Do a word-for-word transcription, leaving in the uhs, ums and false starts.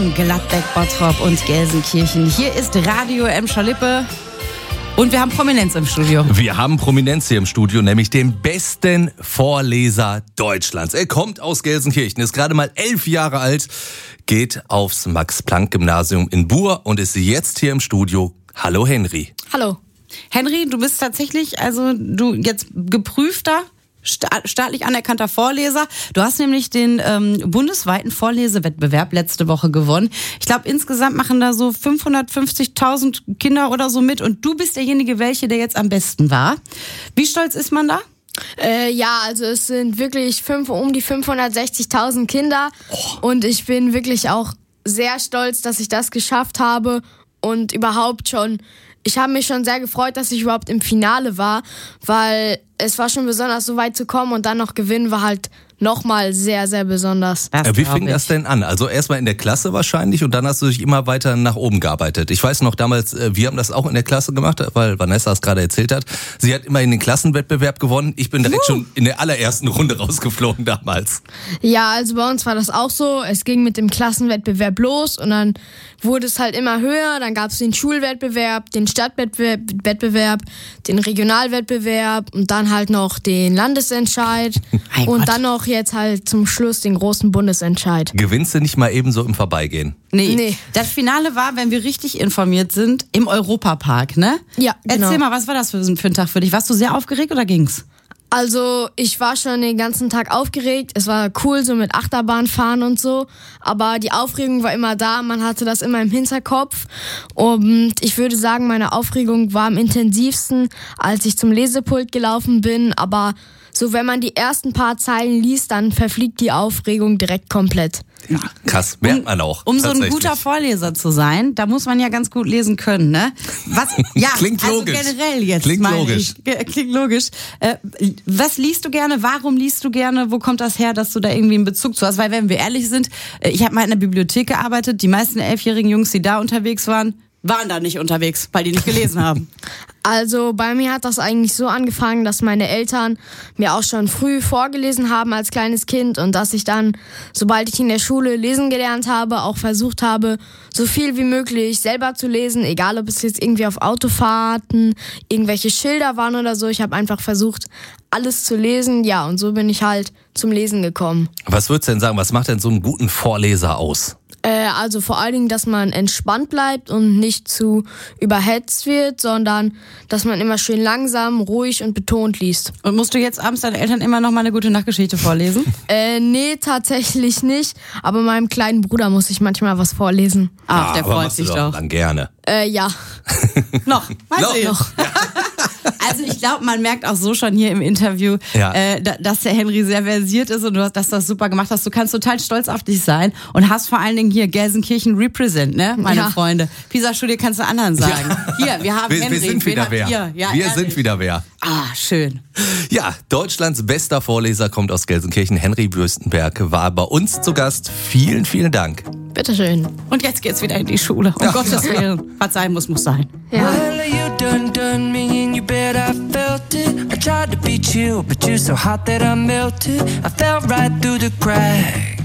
in Gladbeck, Bottrop und Gelsenkirchen. Hier ist Radio Emscher Lippe. Und wir haben Prominenz im Studio. Wir haben Prominenz hier im Studio, nämlich den besten Vorleser Deutschlands. Er kommt aus Gelsenkirchen, ist gerade mal elf Jahre alt, geht aufs Max-Planck-Gymnasium in Buhr und ist jetzt hier im Studio. Hallo Henry. Hallo. Henry, du bist tatsächlich, also du jetzt geprüfter, staatlich anerkannter Vorleser. Du hast nämlich den ähm, bundesweiten Vorlesewettbewerb letzte Woche gewonnen. Ich glaube, insgesamt machen da so fünfhundertfünfzigtausend Kinder oder so mit und du bist derjenige, welche der jetzt am besten war. Wie stolz ist man da? Äh, ja, also es sind wirklich fünf, um die fünfhundertsechzigtausend Kinder oh. und ich bin wirklich auch sehr stolz, dass ich das geschafft habe und überhaupt schon, ich habe mich schon sehr gefreut, dass ich überhaupt im Finale war, weil es war schon besonders, so weit zu kommen und dann noch gewinnen war halt nochmal sehr, sehr besonders. Das Wie fing das denn an? Also erstmal in der Klasse wahrscheinlich und dann hast du dich immer weiter nach oben gearbeitet. Ich weiß noch damals, wir haben das auch in der Klasse gemacht, weil Vanessa es gerade erzählt hat. Sie hat immer in den Klassenwettbewerb gewonnen. Ich bin direkt uh. schon in der allerersten Runde rausgeflogen damals. Ja, also bei uns war das auch so. Es ging mit dem Klassenwettbewerb los und dann wurde es halt immer höher. Dann gab es den Schulwettbewerb, den Stadtwettbewerb, den Regionalwettbewerb und dann halt noch den Landesentscheid und Gott. dann noch jetzt halt zum Schluss den großen Bundesentscheid. Gewinnst du nicht mal eben so im Vorbeigehen? Nee. nee. Das Finale war, wenn wir richtig informiert sind, im Europapark, ne? Ja, genau. Erzähl mal, was war das für, für ein Tag für dich? Warst du sehr aufgeregt oder ging's? Also ich war schon den ganzen Tag aufgeregt. Es war cool, so mit Achterbahn fahren und so. Aber die Aufregung war immer da. Man hatte das immer im Hinterkopf. Und ich würde sagen, meine Aufregung war am intensivsten, als ich zum Lesepult gelaufen bin. Aber so, wenn man die ersten paar Zeilen liest, dann verfliegt die Aufregung direkt komplett. Ja, krass, merkt man auch. Um so ein guter Vorleser zu sein, da muss man ja ganz gut lesen können, ne? Was? Ja, klingt also logisch. generell jetzt. Klingt logisch. Ich, klingt logisch. Äh, was liest du gerne? Warum liest du gerne? Wo kommt das her, dass du da irgendwie einen Bezug zu hast? Weil, wenn wir ehrlich sind, ich habe mal in der Bibliothek gearbeitet. Die meisten elfjährigen Jungs, die da unterwegs waren, waren da nicht unterwegs, weil die nicht gelesen haben. Also bei mir hat das eigentlich so angefangen, dass meine Eltern mir auch schon früh vorgelesen haben als kleines Kind und dass ich dann, sobald ich in der Schule lesen gelernt habe, auch versucht habe, so viel wie möglich selber zu lesen, egal ob es jetzt irgendwie auf Autofahrten, irgendwelche Schilder waren oder so. Ich habe einfach versucht, alles zu lesen, ja, und so bin ich halt zum Lesen gekommen. Was würdest du denn sagen, was macht denn so einen guten Vorleser aus? Äh, also vor allen Dingen, dass man entspannt bleibt und nicht zu überhetzt wird, sondern dass man immer schön langsam, ruhig und betont liest. Und musst du jetzt abends deinen Eltern immer noch mal eine gute Nachtgeschichte vorlesen? äh, nee, tatsächlich nicht. Aber meinem kleinen Bruder muss ich manchmal was vorlesen. Ach, ah, der aber freut sich doch. doch. Dann gerne. Äh, ja. noch. Meinst noch. du noch? Also ich glaube, man merkt auch so schon hier im Interview, ja. äh, dass der Henry sehr versiert ist und du hast, dass du das super gemacht hast. Du kannst total stolz auf dich sein und hast vor allen Dingen hier Gelsenkirchen represent, ne, meine ja. Freunde. Pisa-Studie kannst du anderen sagen. Ja. Hier, wir haben wir, Henry. Wir sind wieder wer. Ja, wir ehrlich. sind wieder wer. Ah, schön. Ja, Deutschlands bester Vorleser kommt aus Gelsenkirchen. Henry Würstenberg war bei uns zu Gast. Vielen, vielen Dank. Bitteschön. Und jetzt geht's wieder in die Schule. Um ja. Gottes Willen. Was sein muss, muss sein. Ja. Well, you done done me in your bed, I felt it. I tried to beat you, but you're so hot that I melted. I fell right through the cracks.